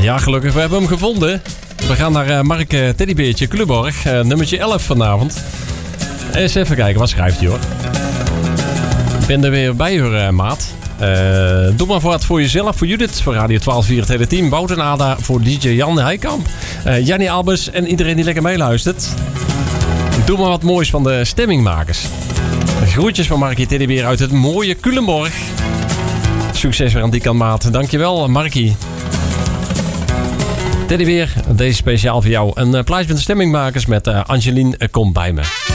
Ja, gelukkig, we hebben hem gevonden. We gaan naar Mark Teddybeertje Culemborg, nummertje 11 vanavond. Eens even kijken, wat schrijft hij hoor. Ik ben er weer bij hoor, maat. Doe maar wat voor jezelf, voor Judith, voor Radio 12-4 het hele team. Wout en Ada voor DJ Jan Heikamp. Jannie Albers en iedereen die lekker meeluistert. Doe maar wat moois van de stemmingmakers. Groetjes van Markie Teddybeer uit het mooie Culemborg. Succes weer aan die kant, maat. Dankjewel, Markie. Teddybeer, deze speciaal voor jou. Een plaatje van de stemmingmakers met Angeline Kom bij me.